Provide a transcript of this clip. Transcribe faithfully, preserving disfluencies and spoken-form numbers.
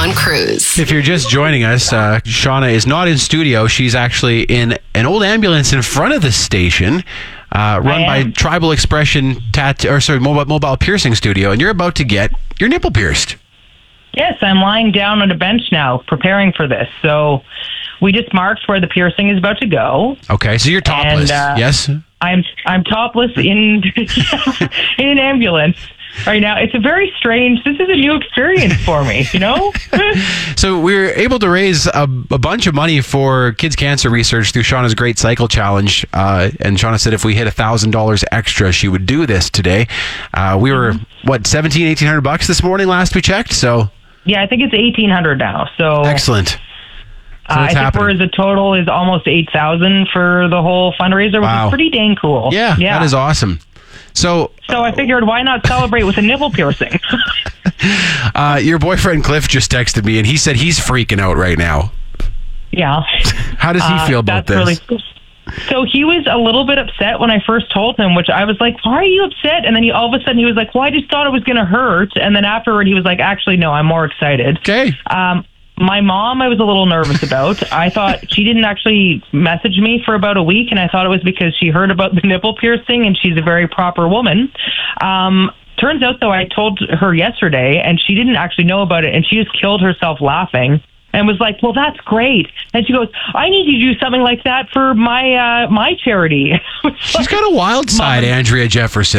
John Cruz. If you're just joining us, uh, Shauna is not in studio. She's actually in an old ambulance in front of the station, uh, run by Tribal Expression Tat or sorry, mobile, mobile Piercing Studio, and you're about to get your nipple pierced. Yes, I'm lying down on a bench now, preparing for this. So we just marked where the piercing is about to go. Okay, so you're topless, And, uh, yes? I'm I'm topless in in an ambulance right now. It's a very strange. This is a new experience for me. You know. So we were able to raise a, a bunch of money for kids' cancer research through Shauna's Great Cycle Challenge. Uh, and Shauna said if we hit one thousand dollars extra, she would do this today. Uh, we were, what, seventeen, eighteen hundred bucks this morning last we checked? So Yeah, I think it's eighteen hundred now. So excellent. So uh, I think happening? we're the total is almost eight thousand for the whole fundraiser, which Wow. is pretty dang cool. Yeah, yeah, that is awesome. So, So I figured, why not celebrate with a nipple piercing? uh, your boyfriend Cliff just texted me, and he said he's freaking out right now. Yeah. How does he Uh, feel about that's this? Really, so he was a little bit upset when I first told him, which I was like, why are you upset? And then he all of a sudden he was like, well, I just thought it was going to hurt. And then afterward he was like, actually, no, I'm more excited. Okay. Um, my mom, I was a little nervous about. I thought she didn't actually message me for about a week, and I thought it was because she heard about the nipple piercing, and she's a very proper woman. Um, turns out, though, I told her yesterday, and she didn't actually know about it, and she just killed herself laughing and was like, well, that's great. And she goes, I need to do something like that for my uh, my charity. She's got a wild side, Andrea Jefferson.